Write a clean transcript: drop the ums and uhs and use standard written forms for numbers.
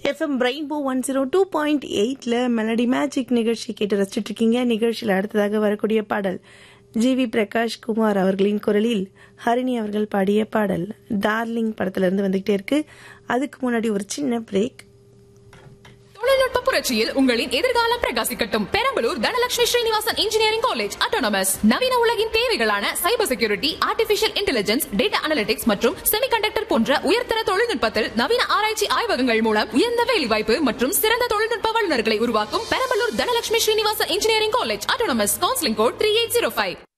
FM rainbow 102.8ல melody magic நிகழ்ச்சி கேட்டு ரசிச்சுட்டு இருக்கீங்க. நிகழ்ச்சியில் அடுத்ததாக வரக்கூடிய பாடல் ஜிவி பிரகாஷ் குமார் அவர்களின் குரலில் ஹரிணி அவர்கள் பாடிய பாடல் டார்லிங் படத்துல இருந்து வந்துகிட்டே இருக்கு. அதுக்கு முன்னாடி ஒரு சின்ன பிரேக். தொழில்நுட்ப புரட்சியில் உங்களின் எதிர்காலம் பிரகாசிக்கட்டும். Perambalur Dhanalakshmi Srinivasan engineering college autonomous நவீன உலகின் தேவைகளான cyber security, artificial intelligence, data analytics மற்றும் செமிகண்டக்டர் போன்ற உயர்தர தொழில்நுட்பத்தில் நவீன ஆராய்ச்சி ஆய்வகங்கள் மூலம் உயர்ந்த வேலைவாய்ப்பு மற்றும் சிறந்த தொழில்நுட்ப வல்லுநர்களை உருவாக்கும் Perambalur Dhanalakshmi Srinivasan engineering college autonomous. Counselling code 3805.